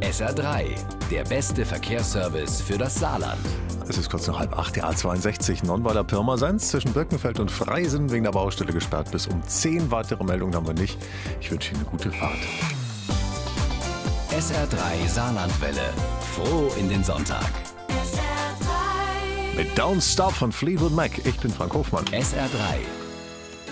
SR3, der beste Verkehrsservice für das Saarland. Es ist kurz nach 7:30, die A62 Nonnweiler-Pirmasens zwischen Birkenfeld und Freisen wegen der Baustelle gesperrt bis um 10. Weitere Meldungen haben wir nicht. Ich wünsche Ihnen eine gute Fahrt. SR3 Saarlandwelle. Froh in den Sonntag. Mit Don't Stop von Fleetwood Mac. Ich bin Frank Hofmann. SR3